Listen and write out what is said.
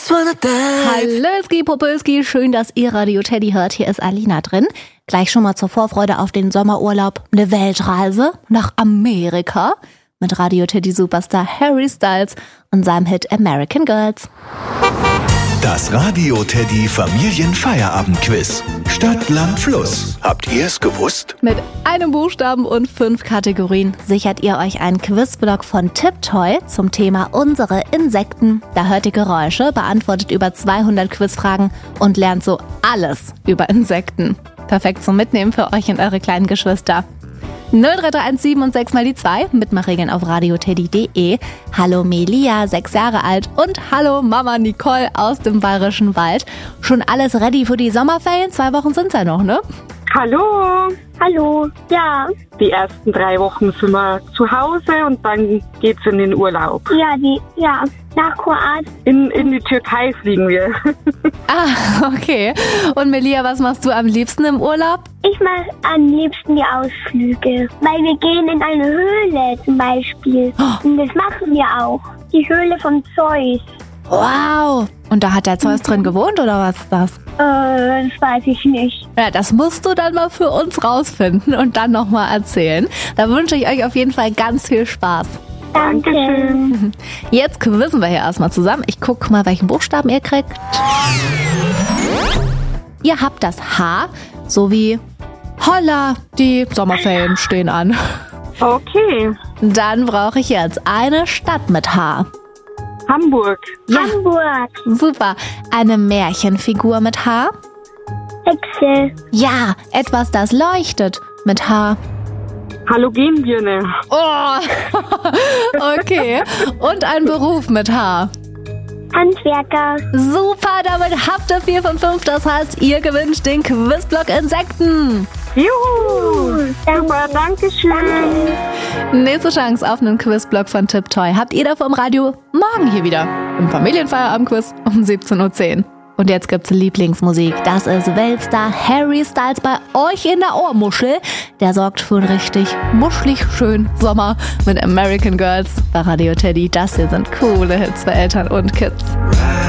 Hallöski, Popölski, schön, dass ihr Radio Teddy hört. Hier ist Alina drin. Gleich schon mal zur Vorfreude auf den Sommerurlaub eine Weltreise nach Amerika mit Radio Teddy Superstar Harry Styles und seinem Hit American Girls. Das Radio Teddy Familienfeierabendquiz. Stadt, Land, Fluss. Habt ihr es gewusst? Mit einem Buchstaben und 5 Kategorien sichert ihr euch einen Quizblock von Tiptoy zum Thema unsere Insekten. Da hört ihr Geräusche, beantwortet über 200 Quizfragen und lernt so alles über Insekten. Perfekt zum Mitnehmen für euch und eure kleinen Geschwister. 03317 und 6 mal die 2, Mitmachregeln auf radioteddy.de. Hallo Melia, 6 Jahre alt und hallo Mama Nicole aus dem Bayerischen Wald. Schon alles ready für die Sommerferien? 2 Wochen sind's ja noch, ne? Hallo. Hallo, ja. Die ersten 3 Wochen sind wir zu Hause und dann geht's in den Urlaub. Ja, nach Kroatien. In die Türkei fliegen wir. Ah, okay. Und Melia, was machst du am liebsten im Urlaub? Ich mache am liebsten die Ausflüge, weil wir gehen in eine Höhle zum Beispiel. Und das machen wir auch. Die Höhle von Zeus. Wow. Und da hat der Zeus drin gewohnt oder was ist das? Das weiß ich nicht. Ja, das musst du dann mal für uns rausfinden und dann nochmal erzählen. Da wünsche ich euch auf jeden Fall ganz viel Spaß. Dankeschön. Jetzt quizzen wir hier erstmal zusammen. Ich gucke mal, welchen Buchstaben ihr kriegt. Ihr habt das H, sowie Holla, die Sommerferien stehen an. Okay. Dann brauche ich jetzt eine Stadt mit H. Hamburg. Ja, Hamburg. super. Eine Märchenfigur mit H. Hexe. Ja, etwas, das leuchtet mit H. Halogenbirne. Oh, okay. Und ein Beruf mit H. Handwerker. Super, damit habt ihr 4 von 5. Das heißt, ihr gewinnt den Quizblock Insekten. Juhu. Super, danke schön. Nächste Chance auf einen Quizblock von Tiptoy habt ihr da vom Radio morgen hier wieder im Familienfeierabendquiz um 17:10 Uhr. Und jetzt gibt's Lieblingsmusik. Das ist Weltstar Harry Styles bei euch in der Ohrmuschel. Der sorgt für einen richtig muschelig schönen Sommer mit American Girls bei Radio Teddy. Das hier sind coole Hits für Eltern und Kids.